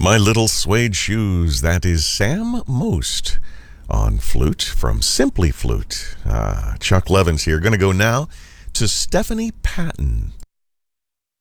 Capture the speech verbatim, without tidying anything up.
My Little Suede Shoes. That is Sam Most on flute from Simply Flute. Uh, Chuck Levins here. Going to go now to Stephanie Patton.